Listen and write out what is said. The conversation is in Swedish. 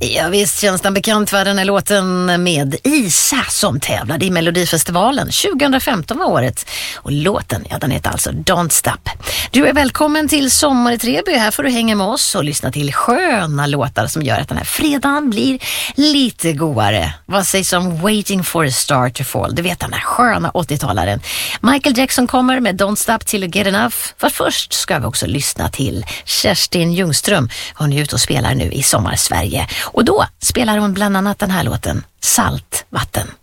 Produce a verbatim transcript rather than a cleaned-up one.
Ja, visst känns den bekant för den här låten med Isa som tävlade i Melodifestivalen. tjugohundrafemton var året. Och låten, ja, den heter alltså Don't Stop. Du är välkommen till Sommar i Treby. Här får du hänga med oss och lyssna till sköna låtar som gör att den här fredagen blir lite godare. Vad sägs om Waiting for a Star to Fall? Du vet, den här sköna åttiotalaren. Michael Jackson kommer med Don't Stop till Get Enough. För först ska vi också lyssna till Kerstin Ljungström. Hon är ute och spelar nu i Sommarsverige. Och då spelar hon bland annat den här låten, Salt vatten.